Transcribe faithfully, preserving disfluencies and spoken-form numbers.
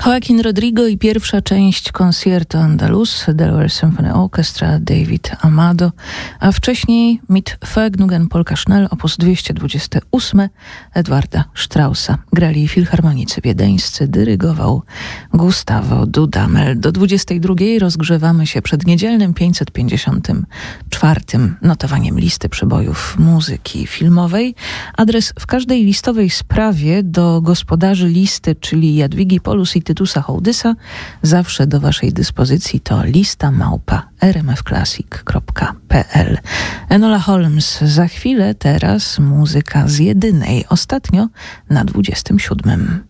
Joaquin Rodrigo i pierwsza część Concierto Andaluz, Delaware Symphony Orchestra, David Amado, a wcześniej Mit Vergnügen Polka Schnell, opus dwieście dwadzieścia osiem Edwarda Straussa. Grali filharmonicy wiedeńscy, dyrygował Gustavo Dudamel. Do dwudziestej drugiej rozgrzewamy się przed niedzielnym pięćset pięćdziesiątym czwartym notowaniem listy przebojów muzyki filmowej. Adres w każdej listowej sprawie do gospodarzy listy, czyli Jadwigi Polus i Tytusa Hołdysa, zawsze do waszej dyspozycji to lista małpa r m f classic kropka p l. Enola Holmes za chwilę, teraz muzyka z jedynej, ostatnio na dwudziestym siódmym.